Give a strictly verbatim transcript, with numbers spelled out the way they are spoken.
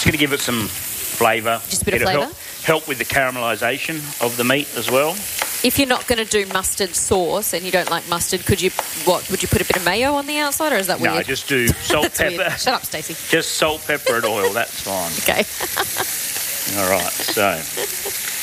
going to give it some flavour. Just a bit of It'll flavour? Help, help with the caramelisation of the meat as well. If you're not going to do mustard sauce and you don't like mustard, could you, what, would you put a bit of mayo on the outside, or is that weird? No, just do salt, That's pepper. weird. Shut up, Stacey. Just salt, pepper and oil, that's fine. Okay. All right, so